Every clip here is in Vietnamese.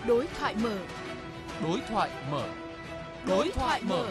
Đối thoại mở. Đối thoại mở. Đối thoại mở.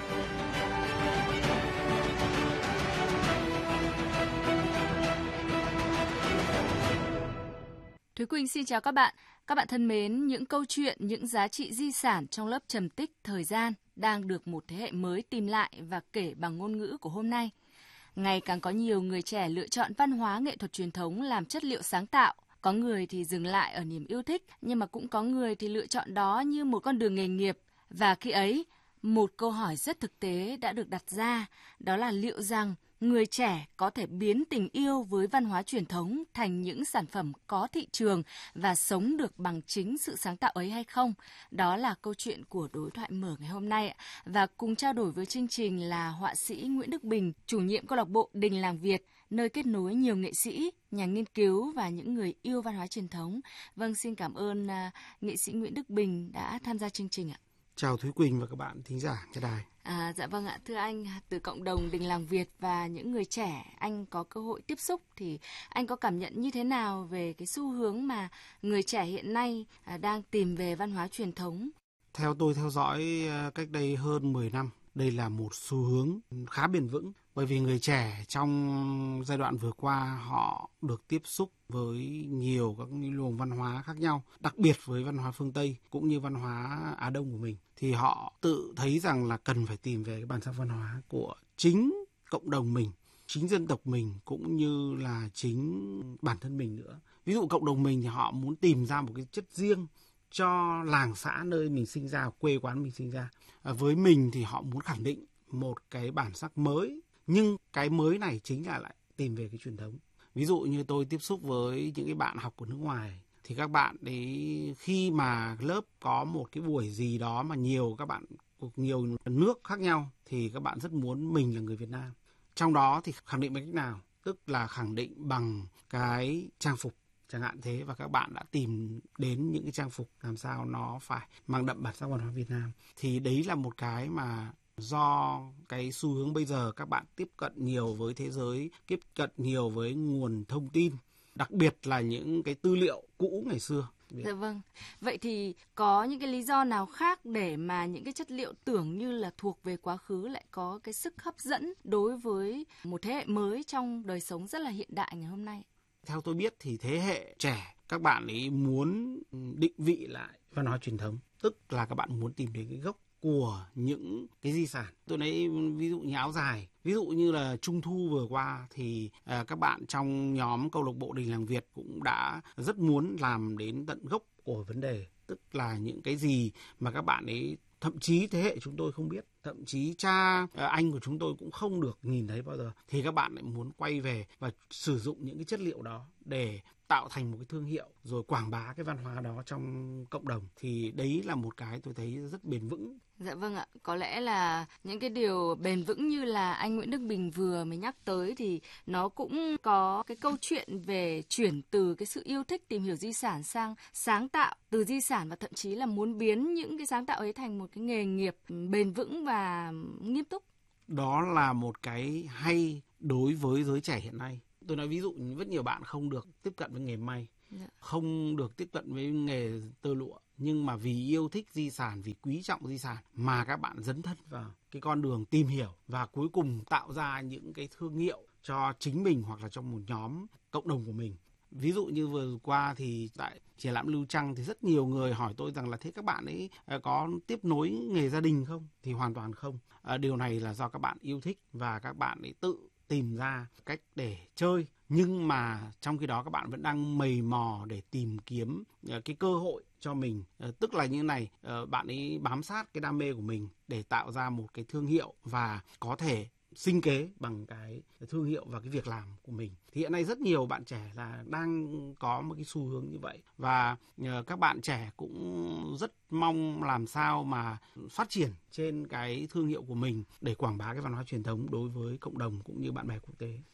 Thúy Quỳnh xin chào các bạn. Các bạn thân mến, những câu chuyện, những giá trị di sản trong lớp trầm tích thời gian đang được một thế hệ mới tìm lại và kể bằng ngôn ngữ của hôm nay. Ngày càng có nhiều người trẻ lựa chọn văn hóa nghệ thuật truyền thống làm chất liệu sáng tạo. Có người thì dừng lại ở niềm yêu thích, nhưng mà cũng có người thì lựa chọn đó như một con đường nghề nghiệp. Và khi ấy, một câu hỏi rất thực tế đã được đặt ra, đó là liệu rằng người trẻ có thể biến tình yêu với văn hóa truyền thống thành những sản phẩm có thị trường và sống được bằng chính sự sáng tạo ấy hay không? Đó là câu chuyện của đối thoại mở ngày hôm nay. Và cùng trao đổi với chương trình là họa sĩ Nguyễn Đức Bình, chủ nhiệm câu lạc bộ Đình Làng Việt, nơi kết nối nhiều nghệ sĩ, nhà nghiên cứu và những người yêu văn hóa truyền thống. Vâng, xin cảm ơn nghệ sĩ Nguyễn Đức Bình đã tham gia chương trình ạ. Chào Thúy Quỳnh và các bạn thính giả nghe đài. Dạ vâng ạ, thưa anh, từ cộng đồng Đình Làng Việt và những người trẻ anh có cơ hội tiếp xúc thì anh có cảm nhận như thế nào về cái xu hướng mà người trẻ hiện nay đang tìm về văn hóa truyền thống? Theo tôi theo dõi cách đây hơn 10 năm, đây là một xu hướng khá bền vững, bởi vì người trẻ trong giai đoạn vừa qua họ được tiếp xúc với nhiều các luồng văn hóa khác nhau, đặc biệt với văn hóa phương Tây cũng như văn hóa Á Đông của mình, thì họ tự thấy rằng là cần phải tìm về cái bản sắc văn hóa của chính cộng đồng mình, chính dân tộc mình cũng như là chính bản thân mình nữa. Ví dụ cộng đồng mình thì họ muốn tìm ra một cái chất riêng cho làng xã nơi mình sinh ra, quê quán mình sinh ra. Với mình thì họ muốn khẳng định một cái bản sắc mới, nhưng cái mới này chính là lại tìm về cái truyền thống. Ví dụ như tôi tiếp xúc với những cái bạn học của nước ngoài, thì các bạn đấy khi mà lớp có một cái buổi gì đó mà nhiều các bạn thuộc nhiều nước khác nhau, thì các bạn rất muốn mình là người Việt Nam. Trong đó thì khẳng định bằng cách nào? Tức là khẳng định bằng cái trang phục chẳng hạn thế, và các bạn đã tìm đến những cái trang phục làm sao nó phải mang đậm bản sắc văn hóa Việt Nam. Thì đấy là một cái mà do cái xu hướng bây giờ các bạn tiếp cận nhiều với thế giới, tiếp cận nhiều với nguồn thông tin, đặc biệt là những cái tư liệu cũ ngày xưa. Dạ vâng. Vậy thì có những cái lý do nào khác để mà những cái chất liệu tưởng như là thuộc về quá khứ lại có cái sức hấp dẫn đối với một thế hệ mới trong đời sống rất là hiện đại ngày hôm nay? Theo tôi biết thì thế hệ trẻ các bạn ấy muốn định vị lại văn hóa truyền thống, tức là các bạn muốn tìm đến cái gốc của những cái di sản. Tôi lấy ví dụ như áo dài, ví dụ như là Trung thu vừa qua thì các bạn trong nhóm câu lạc bộ Đình Làng Việt cũng đã rất muốn làm đến tận gốc của vấn đề, tức là những cái gì mà các bạn ấy thậm chí thế hệ chúng tôi không biết, thậm chí cha anh của chúng tôi cũng không được nhìn thấy bao giờ, thì các bạn lại muốn quay về và sử dụng những cái chất liệu đó để tạo thành một cái thương hiệu rồi quảng bá cái văn hóa đó trong cộng đồng. Thì đấy là một cái tôi thấy rất bền vững. Dạ vâng ạ, có lẽ là những cái điều bền vững như là anh Nguyễn Đức Bình vừa mới nhắc tới thì nó cũng có cái câu chuyện về chuyển từ cái sự yêu thích tìm hiểu di sản sang sáng tạo từ di sản, và thậm chí là muốn biến những cái sáng tạo ấy thành một cái nghề nghiệp bền vững và nghiêm túc. Đó là một cái hay đối với giới trẻ hiện nay. Tôi nói ví dụ rất nhiều bạn không được tiếp cận với nghề may, không được tiếp cận với nghề tơ lụa, nhưng mà vì yêu thích di sản, vì quý trọng di sản mà các bạn dấn thân vào cái con đường tìm hiểu và cuối cùng tạo ra những cái thương hiệu cho chính mình hoặc là trong một nhóm cộng đồng của mình. Ví dụ như vừa qua thì tại triển lãm Lưu Trăng thì rất nhiều người hỏi tôi rằng là thế các bạn ấy có tiếp nối nghề gia đình không? Thì hoàn toàn không. Điều này là do các bạn yêu thích và các bạn ấy tự tìm ra cách để chơi, nhưng mà trong khi đó các bạn vẫn đang mày mò để tìm kiếm cái cơ hội cho mình, tức là như này, bạn ấy bám sát cái đam mê của mình để tạo ra một cái thương hiệu và có thể sinh kế bằng cái thương hiệu và cái việc làm của mình. Thì hiện nay rất nhiều bạn trẻ là đang có một cái xu hướng như vậy, và các bạn trẻ cũng rất mong làm sao mà phát triển trên cái thương hiệu của mình để quảng bá cái văn hóa truyền thống đối với cộng đồng cũng như bạn bè quốc tế.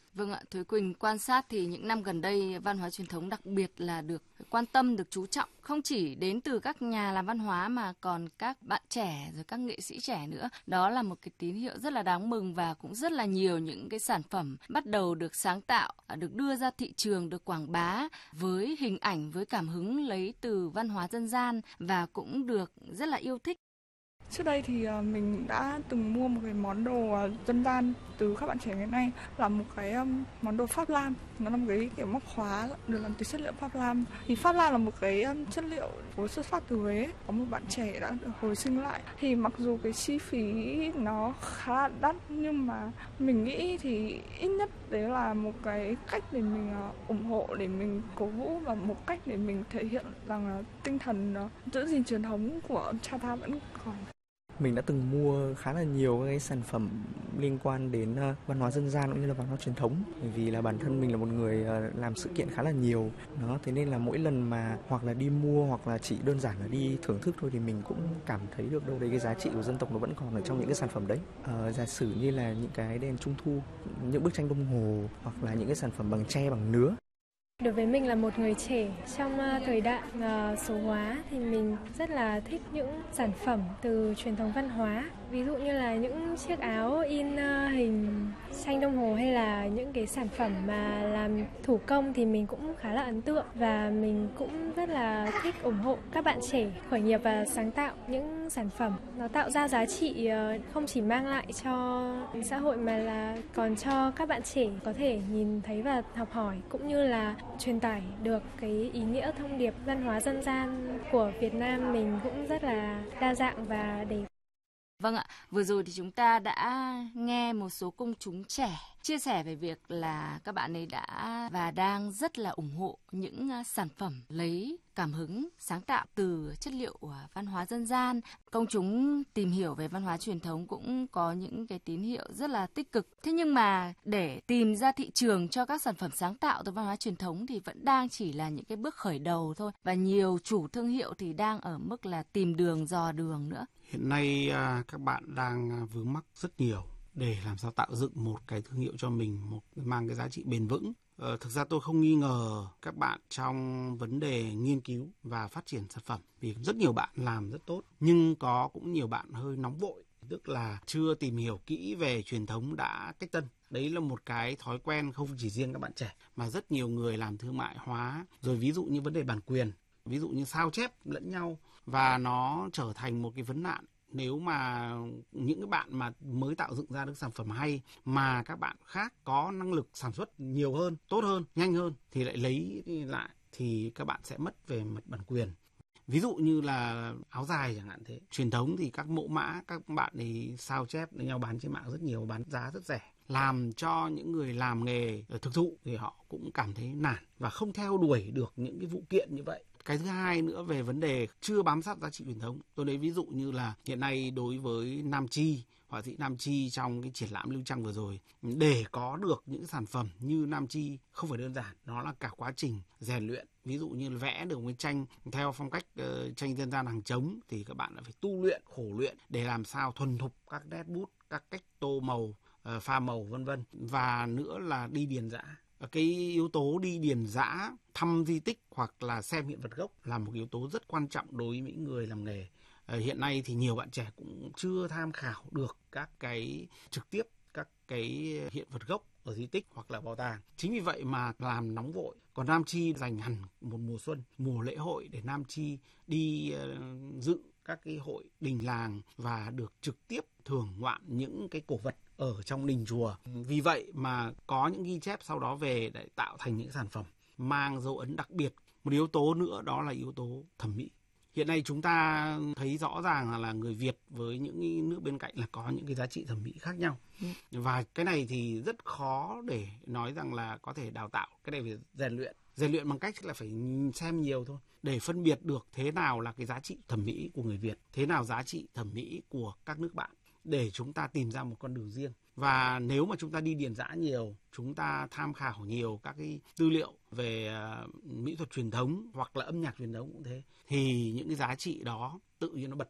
Vâng ạ, Thúy Quỳnh quan sát thì những năm gần đây văn hóa truyền thống đặc biệt là được quan tâm, được chú trọng, không chỉ đến từ các nhà làm văn hóa mà còn các bạn trẻ rồi các nghệ sĩ trẻ nữa. Đó là một cái tín hiệu rất là đáng mừng và cũng rất là nhiều những cái sản phẩm bắt đầu được sáng tạo, được đưa ra thị trường, được quảng bá với hình ảnh, với cảm hứng lấy từ văn hóa dân gian và cũng được rất là yêu thích. Trước đây thì mình đã từng mua một cái món đồ dân gian từ các bạn trẻ ngày nay, là một cái món đồ Pháp Lam. Nó là một cái kiểu móc khóa được làm từ chất liệu Pháp Lam. Thì Pháp Lam là một cái chất liệu vốn xuất phát từ Huế. Có một bạn trẻ đã được hồi sinh lại. Thì mặc dù cái chi phí nó khá là đắt, nhưng mà mình nghĩ thì ít nhất đấy là một cái cách để mình ủng hộ, để mình cổ vũ, và một cách để mình thể hiện rằng tinh thần giữ gìn truyền thống của cha ta vẫn còn. Mình đã từng mua khá là nhiều cái sản phẩm liên quan đến văn hóa dân gian cũng như là văn hóa truyền thống, bởi vì là bản thân mình là một người làm sự kiện khá là nhiều đó, thế nên là mỗi lần mà hoặc là đi mua hoặc là chỉ đơn giản là đi thưởng thức thôi thì mình cũng cảm thấy được đâu đấy cái giá trị của dân tộc nó vẫn còn ở trong những cái sản phẩm đấy. Giả sử như là những cái đèn trung thu, những bức tranh đồng hồ hoặc là những cái sản phẩm bằng tre, bằng nứa. Đối với mình là một người trẻ trong thời đại số hóa thì mình rất là thích những sản phẩm từ truyền thống văn hóa. Ví dụ như là những chiếc áo in hình tranh đồng hồ hay là những cái sản phẩm mà làm thủ công thì mình cũng khá là ấn tượng, và mình cũng rất là thích ủng hộ các bạn trẻ khởi nghiệp và sáng tạo những sản phẩm. Nó tạo ra giá trị không chỉ mang lại cho xã hội mà là còn cho các bạn trẻ có thể nhìn thấy và học hỏi, cũng như là truyền tải được cái ý nghĩa thông điệp văn hóa dân gian của Việt Nam mình cũng rất là đa dạng và đẹp. Vâng ạ, vừa rồi thì chúng ta đã nghe một số công chúng trẻ chia sẻ về việc là các bạn ấy đã và đang rất là ủng hộ những sản phẩm lấy cảm hứng sáng tạo từ chất liệu văn hóa dân gian. Công chúng tìm hiểu về văn hóa truyền thống cũng có những cái tín hiệu rất là tích cực. Thế nhưng mà để tìm ra thị trường cho các sản phẩm sáng tạo từ văn hóa truyền thống thì vẫn đang chỉ là những cái bước khởi đầu thôi. Và nhiều chủ thương hiệu thì đang ở mức là tìm đường dò đường nữa. Hiện nay các bạn đang vướng mắc rất nhiều để làm sao tạo dựng một cái thương hiệu cho mình, mang cái giá trị bền vững. Thực ra tôi không nghi ngờ các bạn trong vấn đề nghiên cứu và phát triển sản phẩm, vì rất nhiều bạn làm rất tốt, nhưng cũng nhiều bạn hơi nóng vội, tức là chưa tìm hiểu kỹ về truyền thống đã cách tân. Đấy là một cái thói quen không chỉ riêng các bạn trẻ mà rất nhiều người làm thương mại hóa. Rồi ví dụ như vấn đề bản quyền, ví dụ như sao chép lẫn nhau, và nó trở thành một cái vấn nạn. Nếu mà những cái bạn mà mới tạo dựng ra được sản phẩm hay mà các bạn khác có năng lực sản xuất nhiều hơn, tốt hơn, nhanh hơn thì lại lấy lại, thì các bạn sẽ mất về mặt bản quyền. Ví dụ như là áo dài chẳng hạn thế. Truyền thống thì các mẫu mã các bạn ấy sao chép với nhau bán trên mạng rất nhiều, bán giá rất rẻ, làm cho những người làm nghề thực thụ thì họ cũng cảm thấy nản và không theo đuổi được những cái vụ kiện như vậy. Cái thứ hai nữa về vấn đề chưa bám sát giá trị truyền thống. Tôi lấy ví dụ như là hiện nay đối với Nam Chi, họa sĩ Nam Chi trong cái triển lãm Lưu Trăng vừa rồi, để có được những sản phẩm như Nam Chi không phải đơn giản, nó là cả quá trình rèn luyện. Ví dụ như vẽ được một tranh theo phong cách tranh dân gian hàng trống thì các bạn đã phải tu luyện, khổ luyện để làm sao thuần thục các nét bút, các cách tô màu, pha màu vân vân. Và nữa là đi điền dã. Cái yếu tố đi điền dã, thăm di tích hoặc là xem hiện vật gốc là một yếu tố rất quan trọng đối với những người làm nghề. Hiện nay thì nhiều bạn trẻ cũng chưa tham khảo được các cái trực tiếp các cái hiện vật gốc ở di tích hoặc là bảo tàng. Chính vì vậy mà làm nóng vội. Còn Nam Chi dành hẳn một mùa xuân, mùa lễ hội để Nam Chi đi dự các cái hội đình làng và được trực tiếp thưởng ngoạn những cái cổ vật ở trong đình chùa. Vì vậy mà có những ghi chép sau đó về để tạo thành những sản phẩm mang dấu ấn đặc biệt. Một yếu tố nữa đó là yếu tố thẩm mỹ. Hiện nay chúng ta thấy rõ ràng là người Việt với những nước bên cạnh là có những cái giá trị thẩm mỹ khác nhau. Và cái này thì rất khó để nói rằng là có thể đào tạo. Cái này phải rèn luyện. Rèn luyện bằng cách là phải xem nhiều thôi. Để phân biệt được thế nào là cái giá trị thẩm mỹ của người Việt, thế nào giá trị thẩm mỹ của các nước bạn, để chúng ta tìm ra một con đường riêng. Và nếu mà chúng ta đi điền dã nhiều, chúng ta tham khảo nhiều các cái tư liệu về mỹ thuật truyền thống hoặc là âm nhạc truyền thống cũng thế, thì những cái giá trị đó tự nhiên nó bật ra.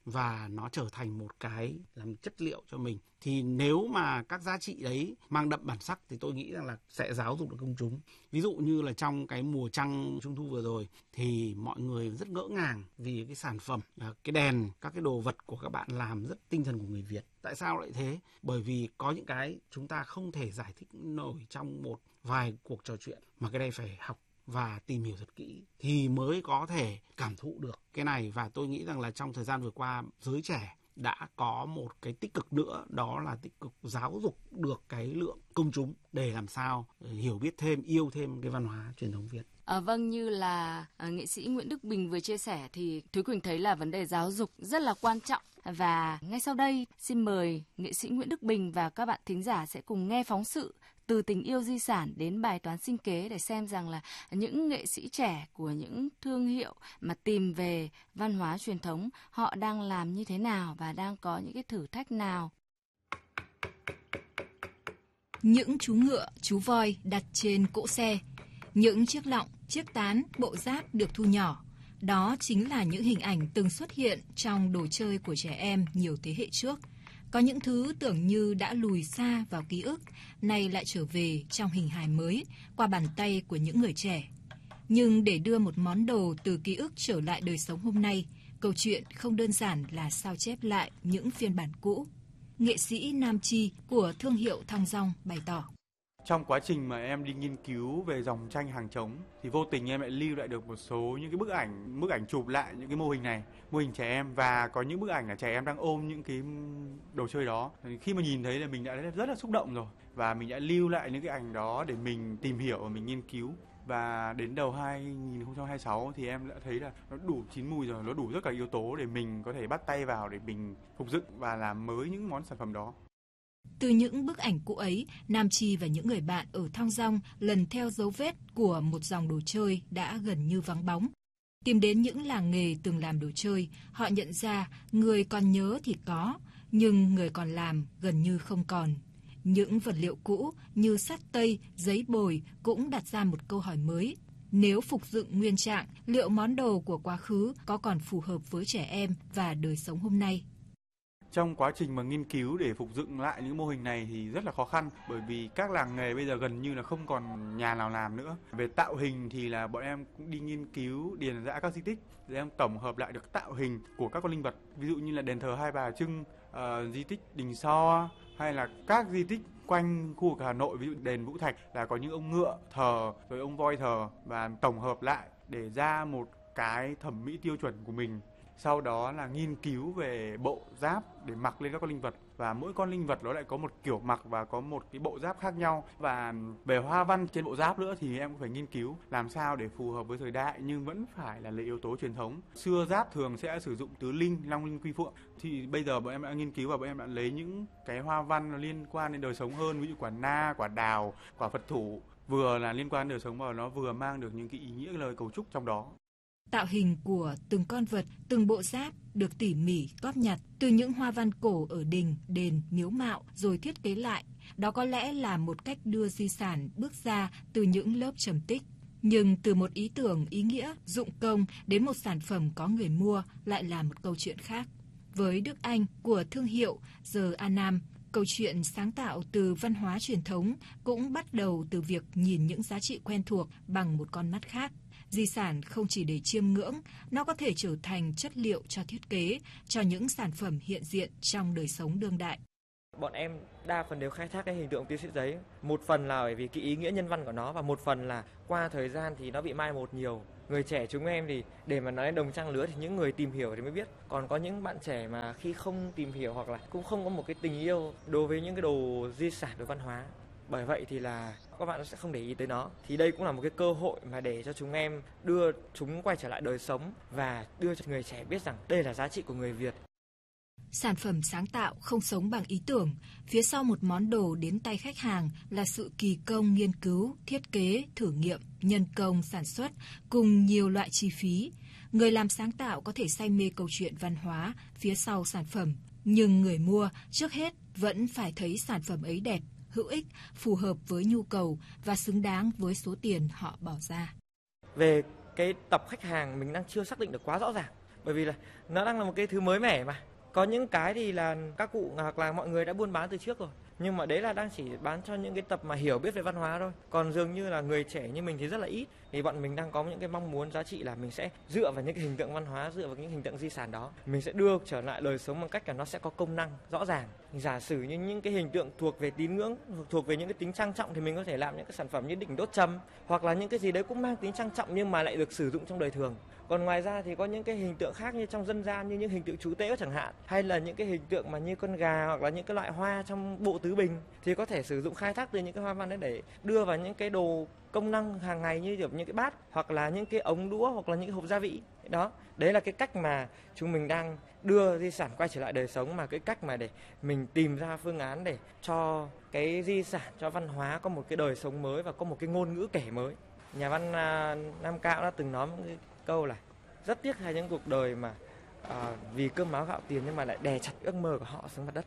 và nó trở thành một cái làm chất liệu cho mình. Thì nếu mà các giá trị đấy mang đậm bản sắc thì tôi nghĩ rằng là sẽ giáo dục được công chúng. Ví dụ như là trong cái mùa trăng trung thu vừa rồi thì mọi người rất ngỡ ngàng vì cái sản phẩm, cái đèn, các cái đồ vật của các bạn làm rất tinh thần của người Việt. Tại sao lại thế? Bởi vì có những cái chúng ta không thể giải thích nổi trong một vài cuộc trò chuyện, mà cái đây phải học và tìm hiểu thật kỹ thì mới có thể cảm thụ được cái này. Và tôi nghĩ rằng là trong thời gian vừa qua, giới trẻ đã có một cái tích cực nữa, đó là tích cực giáo dục được cái lượng công chúng để làm sao hiểu biết thêm, yêu thêm cái văn hóa truyền thống Việt. Vâng, như là nghệ sĩ Nguyễn Đức Bình vừa chia sẻ thì Thúy Quỳnh thấy là vấn đề giáo dục rất là quan trọng. Và ngay sau đây, xin mời nghệ sĩ Nguyễn Đức Bình và các bạn thính giả sẽ cùng nghe phóng sự từ tình yêu di sản đến bài toán sinh kế để xem rằng là những nghệ sĩ trẻ của những thương hiệu mà tìm về văn hóa truyền thống họ đang làm như thế nào và đang có những cái thử thách nào. Những chú ngựa, chú voi đặt trên cỗ xe, những chiếc lọng, chiếc tán, bộ giáp được thu nhỏ. Đó chính là những hình ảnh từng xuất hiện trong đồ chơi của trẻ em nhiều thế hệ trước. Có những thứ tưởng như đã lùi xa vào ký ức, nay lại trở về trong hình hài mới qua bàn tay của những người trẻ. Nhưng để đưa một món đồ từ ký ức trở lại đời sống hôm nay, câu chuyện không đơn giản là sao chép lại những phiên bản cũ. Nghệ sĩ Nam Chi của thương hiệu Thong Dong bày tỏ. Trong quá trình mà em đi nghiên cứu về dòng tranh hàng trống thì vô tình em lại lưu lại được một số những cái bức ảnh chụp lại những cái mô hình này, mô hình trẻ em, và có những bức ảnh là trẻ em đang ôm những cái đồ chơi đó. Khi mà nhìn thấy là mình đã rất là xúc động rồi, và mình đã lưu lại những cái ảnh đó để mình tìm hiểu và mình nghiên cứu. Và đến đầu 2026 thì em đã thấy là nó đủ chín mùi rồi, nó đủ tất cả yếu tố để mình có thể bắt tay vào để mình phục dựng và làm mới những món sản phẩm đó. Từ những bức ảnh cũ ấy, Nam Chi và những người bạn ở Thong Dong lần theo dấu vết của một dòng đồ chơi đã gần như vắng bóng. Tìm đến những làng nghề từng làm đồ chơi, họ nhận ra người còn nhớ thì có, nhưng người còn làm gần như không còn. Những vật liệu cũ như sắt tây, giấy bồi cũng đặt ra một câu hỏi mới. Nếu phục dựng nguyên trạng, liệu món đồ của quá khứ có còn phù hợp với trẻ em và đời sống hôm nay? Trong quá trình mà nghiên cứu để phục dựng lại những mô hình này thì rất là khó khăn, bởi vì các làng nghề bây giờ gần như là không còn nhà nào làm nữa. Về tạo hình thì là bọn em cũng đi nghiên cứu điền rã các di tích để em tổng hợp lại được tạo hình của các con linh vật. Ví dụ như là đền thờ Hai Bà Trưng, di tích Đình So, hay là các di tích quanh khu vực Hà Nội, ví dụ đền Vũ Thạch là có những ông ngựa thờ, rồi ông voi thờ, và tổng hợp lại để ra một cái thẩm mỹ tiêu chuẩn của mình. Sau đó là nghiên cứu về bộ giáp để mặc lên các con linh vật, và mỗi con linh vật nó lại có một kiểu mặc và có một cái bộ giáp khác nhau. Và về hoa văn trên bộ giáp nữa thì em cũng phải nghiên cứu làm sao để phù hợp với thời đại nhưng vẫn phải là lấy yếu tố truyền thống. Xưa giáp thường sẽ sử dụng tứ linh, long linh, quy phượng, thì bây giờ bọn em đã nghiên cứu và bọn em đã lấy những cái hoa văn nó liên quan đến đời sống hơn, ví dụ quả na, quả đào, quả Phật thủ, vừa là liên quan đến đời sống và nó vừa mang được những cái ý nghĩa lời cầu chúc trong đó. Tạo hình của từng con vật, từng bộ giáp được tỉ mỉ góp nhặt từ những hoa văn cổ ở đình, đền, miếu mạo rồi thiết kế lại. Đó có lẽ là một cách đưa di sản bước ra từ những lớp trầm tích. Nhưng từ một ý tưởng, ý nghĩa, dụng công đến một sản phẩm có người mua lại là một câu chuyện khác. Với Đức Anh của thương hiệu The Anam, câu chuyện sáng tạo từ văn hóa truyền thống cũng bắt đầu từ việc nhìn những giá trị quen thuộc bằng một con mắt khác. Di sản không chỉ để chiêm ngưỡng, nó có thể trở thành chất liệu cho thiết kế, cho những sản phẩm hiện diện trong đời sống đương đại. Bọn em đa phần đều khai thác cái hình tượng tiêu sợi giấy. Một phần là bởi vì cái ý nghĩa nhân văn của nó, và một phần là qua thời gian thì nó bị mai một nhiều. Người trẻ chúng em thì để mà nói đồng trang lứa thì những người tìm hiểu thì mới biết. Còn có những bạn trẻ mà khi không tìm hiểu hoặc là cũng không có một cái tình yêu đối với những cái đồ di sản, đồ văn hóa, bởi vậy thì là các bạn sẽ không để ý tới nó. Thì đây cũng là một cái cơ hội mà để cho chúng em đưa chúng quay trở lại đời sống và đưa cho người trẻ biết rằng đây là giá trị của người Việt. Sản phẩm sáng tạo không sống bằng ý tưởng. Phía sau một món đồ đến tay khách hàng là sự kỳ công nghiên cứu, thiết kế, thử nghiệm, nhân công, sản xuất cùng nhiều loại chi phí. Người làm sáng tạo có thể say mê câu chuyện văn hóa phía sau sản phẩm, nhưng người mua trước hết vẫn phải thấy sản phẩm ấy đẹp, hữu ích, phù hợp với nhu cầu và xứng đáng với số tiền họ bỏ ra. Về cái tập khách hàng mình đang chưa xác định được quá rõ ràng. bởi vì là nó đang là một cái thứ mới mẻ mà. Có những cái thì là các cụ hoặc là mọi người đã buôn bán từ trước rồi, nhưng mà đấy là đang chỉ bán cho những cái tập mà hiểu biết về văn hóa thôi. Còn dường như là người trẻ như mình thì rất là ít. Thì bọn mình đang có những cái mong muốn giá trị là mình sẽ dựa vào những cái hình tượng văn hóa, dựa vào những hình tượng di sản đó, mình sẽ đưa trở lại đời sống bằng cách là nó sẽ có công năng rõ ràng. Giả sử như những cái hình tượng thuộc về tín ngưỡng, thuộc về những cái tính trang trọng thì mình có thể làm những cái sản phẩm như đỉnh đốt trầm, hoặc là những cái gì đấy cũng mang tính trang trọng nhưng mà lại được sử dụng trong đời thường. Còn ngoài ra thì có những cái hình tượng khác như trong dân gian, như những hình tượng chú tể chẳng hạn, hay là những cái hình tượng mà như con gà hoặc là những cái loại hoa trong bộ tứ bình thì có thể sử dụng khai thác từ những cái hoa văn đấy để đưa vào những cái đồ công năng hàng ngày như kiểu những cái bát hoặc là những cái ống đũa hoặc là những cái hộp gia vị. Đó, đấy là cái cách mà chúng mình đang đưa di sản quay trở lại đời sống, mà cái cách mà để mình tìm ra phương án để cho cái di sản, cho văn hóa có một cái đời sống mới và có một cái ngôn ngữ kể mới. Nhà văn Nam Cao đã từng nói một cái câu là rất tiếc hay những cuộc đời mà vì cơm áo gạo tiền nhưng mà lại đè chặt ước mơ của họ xuống mặt đất.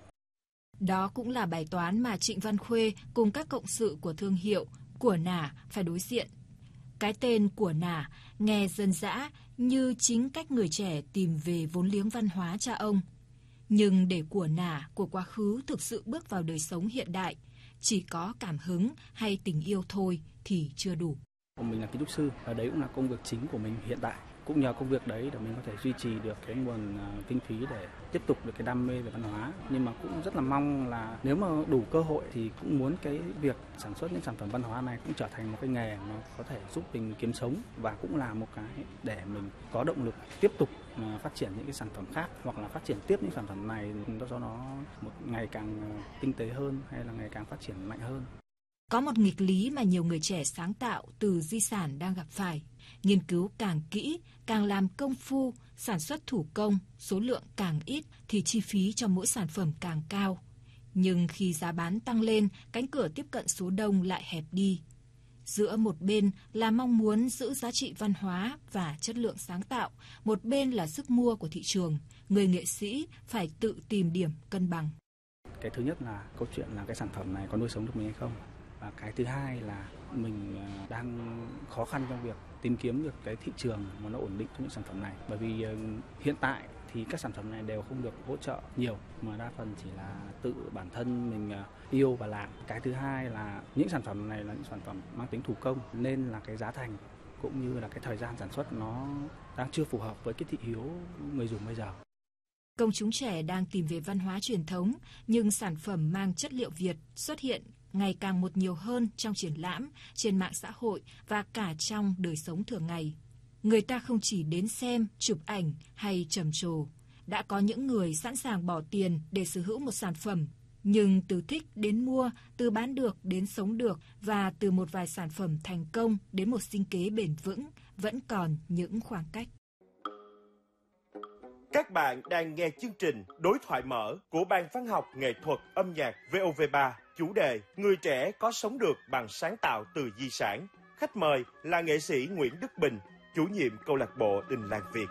Đó cũng là bài toán mà Trịnh Văn Khuê cùng các cộng sự của thương hiệu Của Nả phải đối diện. Cái tên Của Nả nghe dân dã như chính cách người trẻ tìm về vốn liếng văn hóa cha ông. Nhưng để của nả của quá khứ thực sự bước vào đời sống hiện đại, chỉ có cảm hứng hay tình yêu thôi thì chưa đủ. Mình là kiến trúc sư và đấy cũng là công việc chính của mình hiện tại. Cũng nhờ công việc đấy để mình có thể duy trì được cái nguồn kinh phí để tiếp tục được cái đam mê về văn hóa. Nhưng mà cũng rất là mong là nếu mà đủ cơ hội thì cũng muốn cái việc sản xuất những sản phẩm văn hóa này cũng trở thành một cái nghề mà có thể giúp mình kiếm sống, và cũng là một cái để mình có động lực tiếp tục phát triển những cái sản phẩm khác, hoặc là phát triển tiếp những sản phẩm này cho nó một ngày càng tinh tế hơn hay là ngày càng phát triển mạnh hơn. Có một nghịch lý mà nhiều người trẻ sáng tạo từ di sản đang gặp phải. Nghiên cứu càng kỹ, càng làm công phu, sản xuất thủ công, số lượng càng ít thì chi phí cho mỗi sản phẩm càng cao. Nhưng khi giá bán tăng lên, cánh cửa tiếp cận số đông lại hẹp đi. Giữa một bên là mong muốn giữ giá trị văn hóa và chất lượng sáng tạo, một bên là sức mua của thị trường. Người nghệ sĩ phải tự tìm điểm cân bằng. Cái thứ nhất là câu chuyện là cái sản phẩm này có nuôi sống được mình hay không. Và cái thứ hai là mình đang khó khăn trong việc tìm kiếm được cái thị trường mà nó ổn định cho những sản phẩm này. Bởi vì hiện tại thì các sản phẩm này đều không được hỗ trợ nhiều, mà đa phần chỉ là tự bản thân mình yêu và làm. Cái thứ hai là những sản phẩm này là những sản phẩm mang tính thủ công, nên là cái giá thành cũng như là cái thời gian sản xuất nó đang chưa phù hợp với cái thị hiếu người dùng bây giờ. Công chúng trẻ đang tìm về văn hóa truyền thống, nhưng sản phẩm mang chất liệu Việt xuất hiện ngày càng một nhiều hơn trong triển lãm, trên mạng xã hội và cả trong đời sống thường ngày. Người ta không chỉ đến xem, chụp ảnh hay trầm trồ. Đã có những người sẵn sàng bỏ tiền để sở hữu một sản phẩm, nhưng từ thích đến mua, từ bán được đến sống được, và từ một vài sản phẩm thành công đến một sinh kế bền vững, vẫn còn những khoảng cách. Các bạn đang nghe chương trình Đối thoại mở của Ban Văn học Nghệ thuật Âm nhạc VOV3, chủ đề Người trẻ có sống được bằng sáng tạo từ di sản. Khách mời là nghệ sĩ Nguyễn Đức Bình, chủ nhiệm câu lạc bộ Đình Làng Việt.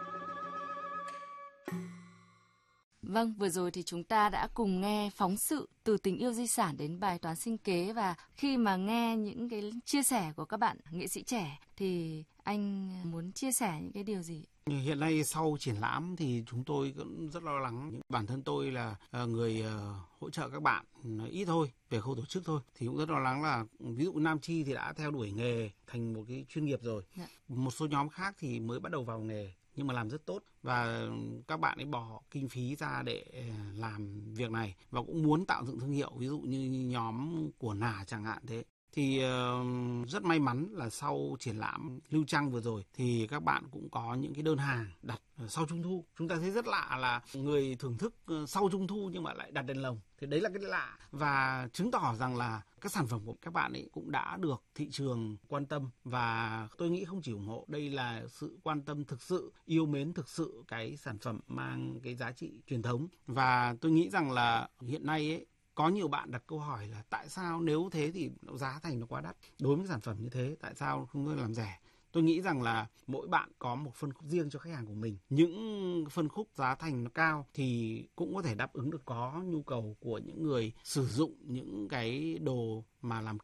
Vâng, vừa rồi thì chúng ta đã cùng nghe phóng sự từ tình yêu di sản đến bài toán sinh kế, và khi mà nghe những cái chia sẻ của các bạn nghệ sĩ trẻ thì anh muốn chia sẻ những cái điều gì? Hiện nay sau triển lãm thì chúng tôi cũng rất lo lắng. Bản thân tôi là người hỗ trợ các bạn ít thôi, về khâu tổ chức thôi, thì cũng rất lo lắng là ví dụ Nam Chi thì đã theo đuổi nghề thành một cái chuyên nghiệp rồi. Dạ. Một số nhóm khác thì mới bắt đầu vào nghề nhưng mà làm rất tốt, và các bạn ấy bỏ kinh phí ra để làm việc này và cũng muốn tạo dựng thương hiệu, ví dụ như nhóm Của Nả chẳng hạn thế. Thì rất may mắn là sau triển lãm Lưu Trăng vừa rồi thì các bạn cũng có những cái đơn hàng đặt sau Trung thu. Chúng ta thấy rất lạ là người thưởng thức sau Trung thu nhưng mà lại đặt đèn lồng. Thì đấy là cái lạ, và chứng tỏ rằng là các sản phẩm của các bạn ấy cũng đã được thị trường quan tâm, và tôi nghĩ không chỉ ủng hộ, đây là sự quan tâm thực sự, yêu mến thực sự cái sản phẩm mang cái giá trị truyền thống. Và tôi nghĩ rằng là hiện nay ấy, có nhiều bạn đặt câu hỏi là tại sao nếu thế thì giá thành nó quá đắt. Đối với sản phẩm như thế, tại sao không làm rẻ? Tôi nghĩ rằng là mỗi bạn có một phân khúc riêng cho khách hàng của mình. Những phân khúc giá thành nó cao thì cũng có thể đáp ứng được có nhu cầu của những người sử dụng những cái đồ mà làm kỹ.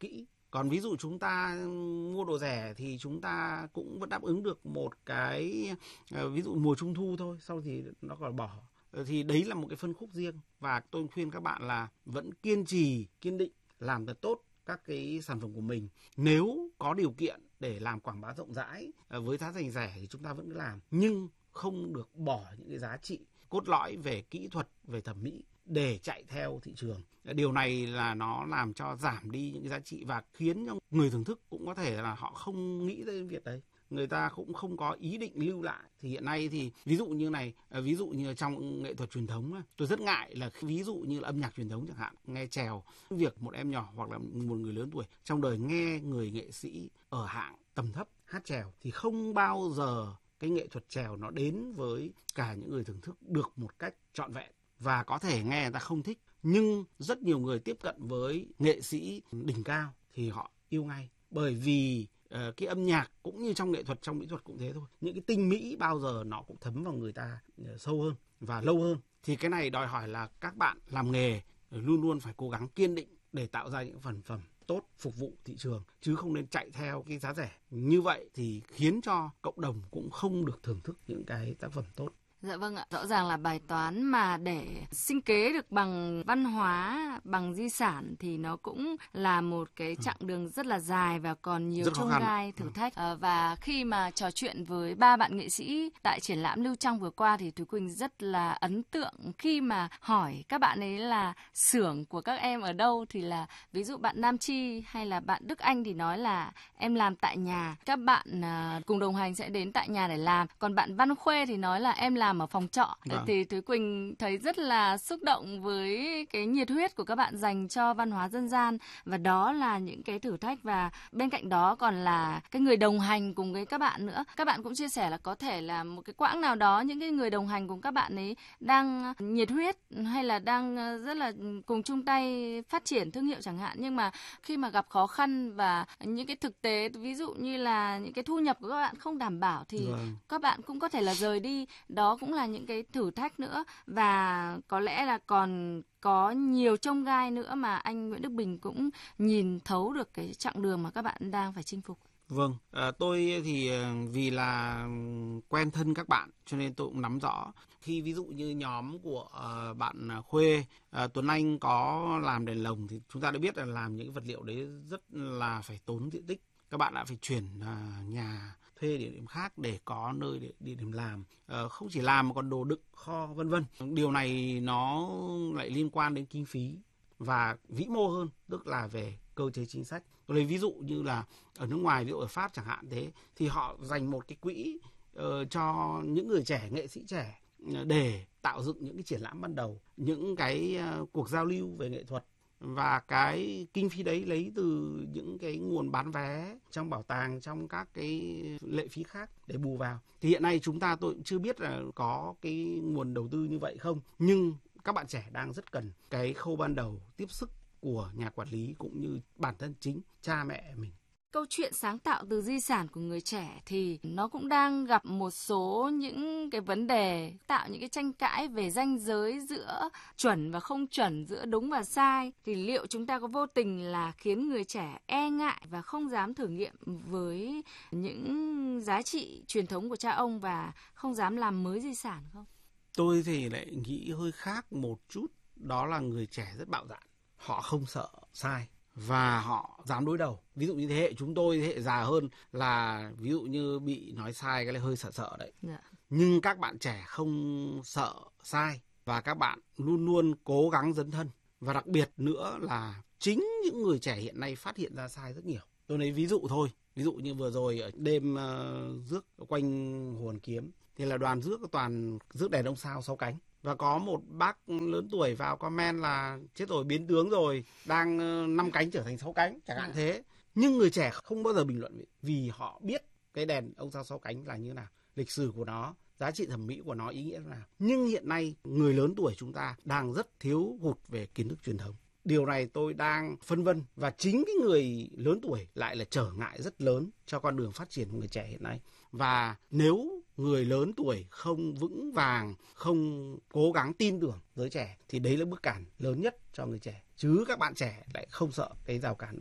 Còn ví dụ chúng ta mua đồ rẻ thì chúng ta cũng vẫn đáp ứng được một cái ví dụ mùa trung thu thôi, sau thì nó còn bỏ. Thì đấy là một cái phân khúc riêng, và tôi khuyên các bạn là vẫn kiên trì, kiên định làm thật tốt các cái sản phẩm của mình. Nếu có điều kiện để làm quảng bá rộng rãi với giá thành rẻ thì chúng ta vẫn cứ làm, nhưng không được bỏ những cái giá trị cốt lõi về kỹ thuật, về thẩm mỹ để chạy theo thị trường. Điều này là nó làm cho giảm đi những cái giá trị và khiến cho người thưởng thức cũng có thể là họ không nghĩ đến việc đấy. Người ta cũng không có ý định lưu lại. Thì hiện nay thì ví dụ như này, ví dụ như trong nghệ thuật truyền thống, tôi rất ngại là ví dụ như là âm nhạc truyền thống chẳng hạn, nghe chèo, việc một em nhỏ hoặc là một người lớn tuổi trong đời nghe người nghệ sĩ ở hạng tầm thấp hát chèo thì không bao giờ cái nghệ thuật chèo nó đến với cả những người thưởng thức được một cách trọn vẹn. Và có thể nghe người ta không thích, nhưng rất nhiều người tiếp cận với nghệ sĩ đỉnh cao thì họ yêu ngay. Bởi vì cái âm nhạc cũng như trong nghệ thuật, trong mỹ thuật cũng thế thôi. Những cái tinh mỹ bao giờ nó cũng thấm vào người ta sâu hơn và lâu hơn. Thì cái này đòi hỏi là các bạn làm nghề luôn luôn phải cố gắng kiên định để tạo ra những sản phẩm tốt phục vụ thị trường, chứ không nên chạy theo cái giá rẻ. Như vậy thì khiến cho cộng đồng cũng không được thưởng thức những cái tác phẩm tốt. Dạ vâng ạ, rõ ràng là bài toán mà để sinh kế được bằng văn hóa, bằng di sản thì nó cũng là một cái chặng đường rất là dài và còn nhiều chông gai thử thách. Và khi mà trò chuyện với 3 bạn nghệ sĩ tại triển lãm Lưu Trong vừa qua thì Thúy Quỳnh rất là ấn tượng khi mà hỏi các bạn ấy là xưởng của các em ở đâu, thì là ví dụ bạn Nam Chi hay là bạn Đức Anh thì nói là em làm tại nhà, các bạn cùng đồng hành sẽ đến tại nhà để làm. Còn bạn Văn Khuê thì nói là em làm ở phòng trọ. Thì Thúy Quỳnh thấy rất là xúc động với cái nhiệt huyết của các bạn dành cho văn hóa dân gian, và đó là những cái thử thách, và bên cạnh đó còn là cái người đồng hành cùng với các bạn nữa. Các bạn cũng chia sẻ là có thể là một cái quãng nào đó những cái người đồng hành cùng các bạn ấy đang nhiệt huyết hay là đang rất là cùng chung tay phát triển thương hiệu chẳng hạn, nhưng mà khi mà gặp khó khăn và những cái thực tế ví dụ như là những cái thu nhập của các bạn không đảm bảo thì các bạn cũng có thể là rời đi. Đó cũng là những cái thử thách nữa, và có lẽ là còn có nhiều chông gai nữa mà anh Nguyễn Đức Bình cũng nhìn thấu được cái chặng đường mà các bạn đang phải chinh phục. Vâng, tôi thì vì là quen thân các bạn cho nên tôi cũng nắm rõ. Khi ví dụ như nhóm của bạn Khuê, Tuấn Anh có làm đèn lồng thì chúng ta đã biết là làm những cái vật liệu đấy rất là phải tốn diện tích. Các bạn đã phải chuyển nhà thuê địa điểm khác để có nơi để địa điểm làm, không chỉ làm mà còn đồ đựng, kho vân vân. Điều này nó lại liên quan đến kinh phí và vĩ mô hơn, tức là về cơ chế chính sách. Tôi lấy ví dụ như là ở nước ngoài, ví dụ ở Pháp chẳng hạn thế, thì họ dành một cái quỹ cho những người trẻ, nghệ sĩ trẻ để tạo dựng những cái triển lãm ban đầu, những cái cuộc giao lưu về nghệ thuật. Và cái kinh phí đấy lấy từ những cái nguồn bán vé trong bảo tàng, trong các cái lệ phí khác để bù vào. Thì hiện nay tôi cũng chưa biết là có cái nguồn đầu tư như vậy không. Nhưng các bạn trẻ đang rất cần cái khâu ban đầu tiếp sức của nhà quản lý cũng như bản thân chính cha mẹ mình. Câu chuyện sáng tạo từ di sản của người trẻ thì nó cũng đang gặp một số những cái vấn đề, tạo những cái tranh cãi về ranh giới giữa chuẩn và không chuẩn, giữa đúng và sai. Thì liệu chúng ta có vô tình là khiến người trẻ e ngại và không dám thử nghiệm với những giá trị truyền thống của cha ông và không dám làm mới di sản không? Tôi thì lại nghĩ hơi khác một chút, đó là người trẻ rất bạo dạn, họ không sợ sai và họ dám đối đầu. Ví dụ như thế hệ chúng tôi, thế hệ già hơn là ví dụ như bị nói sai cái là hơi sợ đấy. Nhưng các bạn trẻ không sợ sai và các bạn luôn luôn cố gắng dấn thân. Và đặc biệt nữa là chính những người trẻ hiện nay phát hiện ra sai rất nhiều. Tôi lấy ví dụ thôi. Ví dụ như vừa rồi ở đêm rước quanh Hồ Hoàn Kiếm thì là đoàn rước toàn rước đèn ông sao 6 cánh. Và có một bác lớn tuổi vào comment là chết rồi, biến tướng rồi, đang 5 cánh trở thành 6 cánh, chẳng hạn thế. Nhưng người trẻ không bao giờ bình luận vì họ biết cái đèn ông sao 6 cánh là như thế nào, lịch sử của nó, giá trị thẩm mỹ của nó, ý nghĩa thế nào. Nhưng hiện nay người lớn tuổi chúng ta đang rất thiếu hụt về kiến thức truyền thống. Điều này tôi đang phân vân, và chính cái người lớn tuổi lại là trở ngại rất lớn cho con đường phát triển của người trẻ hiện nay. Và nếu người lớn tuổi không vững vàng, không cố gắng tin tưởng giới trẻ thì đấy là bức cản lớn nhất cho người trẻ. Chứ các bạn trẻ lại không sợ cái rào cản đó.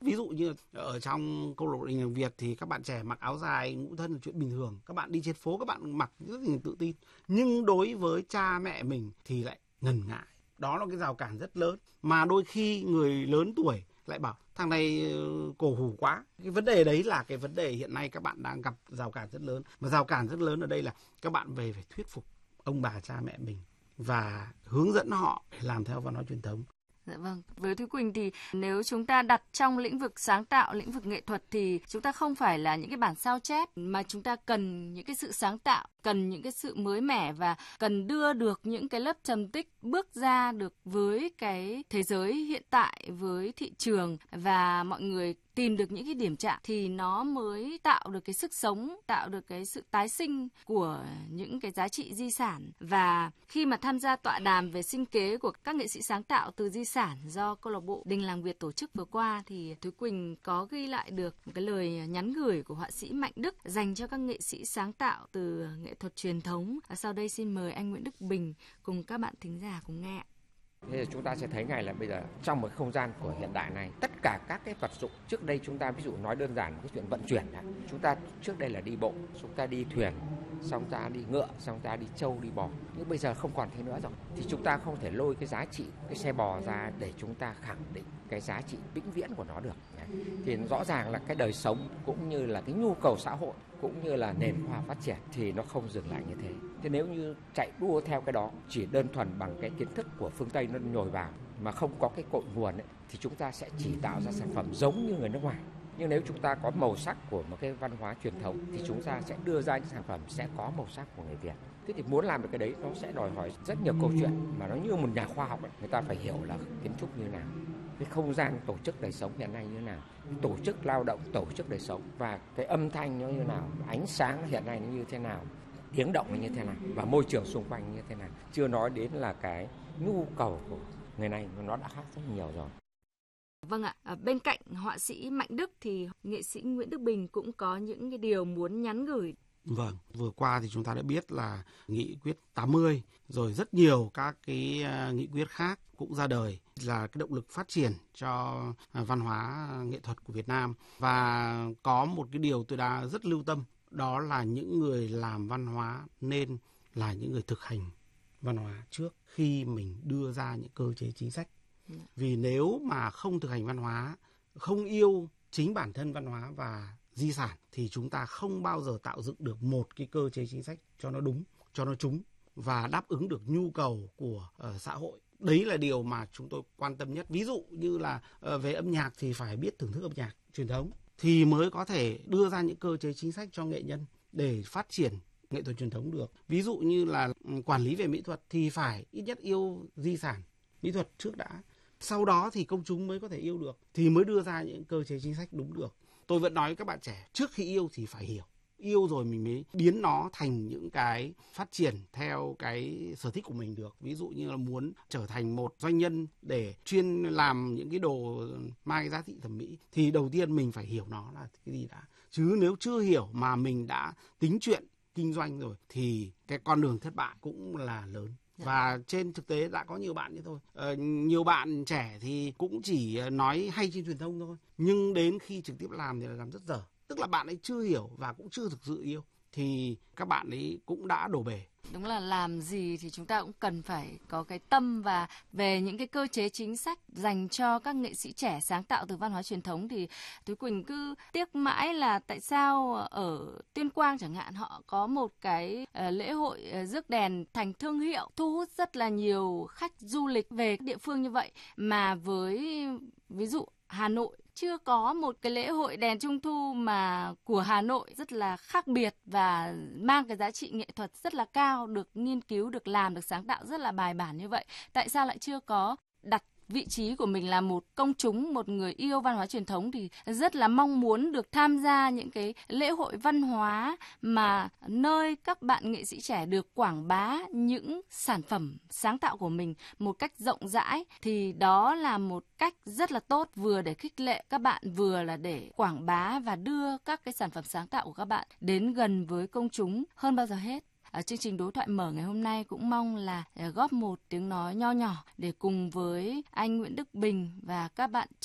Ví dụ như ở trong câu lạc bộ đình làng Việt thì các bạn trẻ mặc áo dài ngũ thân là chuyện bình thường. Các bạn đi trên phố các bạn mặc rất là tự tin. Nhưng đối với cha mẹ mình thì lại ngần ngại. Đó là cái rào cản rất lớn. Mà đôi khi người lớn tuổi lại bảo thằng này cổ hủ quá. Cái vấn đề đấy là cái vấn đề hiện nay các bạn đang gặp rào cản rất lớn. Và rào cản rất lớn ở đây là các bạn về phải thuyết phục ông bà cha mẹ mình và hướng dẫn họ để làm theo văn hóa truyền thống. Dạ vâng, với Thúy Quỳnh thì nếu chúng ta đặt trong lĩnh vực sáng tạo, lĩnh vực nghệ thuật thì chúng ta không phải là những cái bản sao chép mà chúng ta cần những cái sự sáng tạo, cần những cái sự mới mẻ và cần đưa được những cái lớp trầm tích bước ra được với cái thế giới hiện tại, với thị trường và mọi người tìm được những cái điểm chạm thì nó mới tạo được cái sức sống, tạo được cái sự tái sinh của những cái giá trị di sản. Và khi mà tham gia tọa đàm về sinh kế của các nghệ sĩ sáng tạo từ di sản do câu lạc bộ Đình Làng Việt tổ chức vừa qua thì Thúy Quỳnh có ghi lại được một cái lời nhắn gửi của họa sĩ Mạnh Đức dành cho các nghệ sĩ sáng tạo từ nghệ thuật truyền thống. Sau đây xin mời anh Nguyễn Đức Bình cùng các bạn thính giả cùng nghe. Thế là chúng ta sẽ thấy ngay là bây giờ trong một không gian của hiện đại này, tất cả các cái vật dụng trước đây chúng ta ví dụ nói đơn giản cái chuyện vận chuyển đó, chúng ta trước đây là đi bộ, chúng ta đi thuyền, xong ta đi ngựa, xong ta đi trâu đi bò, nhưng bây giờ không còn thế nữa rồi. Thì chúng ta không thể lôi cái giá trị cái xe bò ra để chúng ta khẳng định cái giá trị vĩnh viễn của nó được. Thì rõ ràng là cái đời sống cũng như là cái nhu cầu xã hội cũng như là nền khoa học phát triển thì nó không dừng lại như thế. Thế nếu như chạy đua theo cái đó chỉ đơn thuần bằng cái kiến thức của phương Tây nó nhồi vào mà không có cái cội nguồn ấy, thì chúng ta sẽ chỉ tạo ra sản phẩm giống như người nước ngoài. Nhưng nếu chúng ta có màu sắc của một cái văn hóa truyền thống thì chúng ta sẽ đưa ra những sản phẩm sẽ có màu sắc của người Việt. Thế thì muốn làm được cái đấy nó sẽ đòi hỏi rất nhiều câu chuyện mà nó như một nhà khoa học ấy, người ta phải hiểu là kiến trúc như thế nào, cái không gian tổ chức đời sống hiện nay như thế nào, tổ chức lao động, tổ chức đời sống và cái âm thanh nó như thế nào, ánh sáng hiện nay nó như thế nào, tiếng động nó như thế nào và môi trường xung quanh như thế nào. Chưa nói đến là cái nhu cầu của người này nó đã khác rất nhiều rồi. Vâng ạ, bên cạnh họa sĩ Mạnh Đức thì nghệ sĩ Nguyễn Đức Bình cũng có những cái điều muốn nhắn gửi. Vâng, vừa qua thì chúng ta đã biết là nghị quyết 80 rồi rất nhiều các cái nghị quyết khác cũng ra đời là cái động lực phát triển cho văn hóa nghệ thuật của Việt Nam. Và có một cái điều tôi đã rất lưu tâm, đó là những người làm văn hóa nên là những người thực hành văn hóa trước khi mình đưa ra những cơ chế chính sách. Vì nếu mà không thực hành văn hóa, không yêu chính bản thân văn hóa và di sản thì chúng ta không bao giờ tạo dựng được một cái cơ chế chính sách cho nó đúng, cho nó trúng và đáp ứng được nhu cầu của xã hội. Đấy là điều mà chúng tôi quan tâm nhất. Ví dụ như là về âm nhạc thì phải biết thưởng thức âm nhạc truyền thống thì mới có thể đưa ra những cơ chế chính sách cho nghệ nhân để phát triển nghệ thuật truyền thống được. Ví dụ như là quản lý về mỹ thuật thì phải ít nhất yêu di sản mỹ thuật trước đã. Sau đó thì công chúng mới có thể yêu được, thì mới đưa ra những cơ chế chính sách đúng được. Tôi vẫn nói với các bạn trẻ, trước khi yêu thì phải hiểu. Yêu rồi mình mới biến nó thành những cái phát triển theo cái sở thích của mình được. Ví dụ như là muốn trở thành một doanh nhân để chuyên làm những cái đồ mang cái giá trị thẩm mỹ thì đầu tiên mình phải hiểu nó là cái gì đã. Chứ nếu chưa hiểu mà mình đã tính chuyện kinh doanh rồi thì cái con đường thất bại cũng là lớn. Và trên thực tế đã có nhiều bạn như tôi. Nhiều bạn trẻ thì cũng chỉ nói hay trên truyền thông thôi. Nhưng đến khi trực tiếp làm thì là làm rất dở. Tức là bạn ấy chưa hiểu và cũng chưa thực sự yêu. Thì các bạn ấy cũng đã đổ bể. Đúng là làm gì thì chúng ta cũng cần phải có cái tâm và về những cái cơ chế chính sách dành cho các nghệ sĩ trẻ sáng tạo từ văn hóa truyền thống thì Thúy Quỳnh cứ tiếc mãi là tại sao ở Tuyên Quang chẳng hạn họ có một cái lễ hội rước đèn thành thương hiệu thu hút rất là nhiều khách du lịch về địa phương như vậy mà với ví dụ Hà Nội chưa có một cái lễ hội đèn Trung thu mà của Hà Nội rất là khác biệt và mang cái giá trị nghệ thuật rất là cao, được nghiên cứu, được làm, được sáng tạo rất là bài bản như vậy. Tại sao lại chưa có đặt vị trí của mình là một công chúng, một người yêu văn hóa truyền thống thì rất là mong muốn được tham gia những cái lễ hội văn hóa mà nơi các bạn nghệ sĩ trẻ được quảng bá những sản phẩm sáng tạo của mình một cách rộng rãi thì đó là một cách rất là tốt vừa để khích lệ các bạn vừa là để quảng bá và đưa các cái sản phẩm sáng tạo của các bạn đến gần với công chúng hơn bao giờ hết. Chương trình đối thoại mở ngày hôm nay cũng mong là góp một tiếng nói nho nhỏ để cùng với anh Nguyễn Đức Bình và các bạn trẻ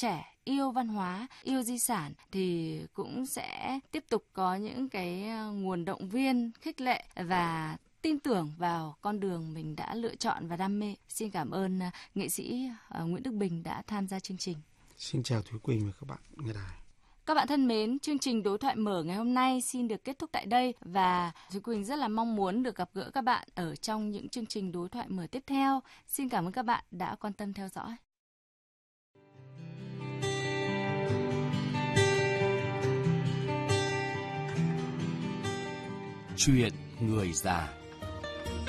yêu văn hóa, yêu di sản thì cũng sẽ tiếp tục có những cái nguồn động viên, khích lệ và tin tưởng vào con đường mình đã lựa chọn và đam mê. Xin cảm ơn nghệ sĩ Nguyễn Đức Bình đã tham gia chương trình. Xin chào Thúy Quỳnh và các bạn nghe đài. Các bạn thân mến, chương trình Đối thoại mở ngày hôm nay xin được kết thúc tại đây và Thúy Quỳnh rất là mong muốn được gặp gỡ các bạn ở trong những chương trình Đối thoại mở tiếp theo. Xin cảm ơn các bạn đã quan tâm theo dõi. Chuyện người già.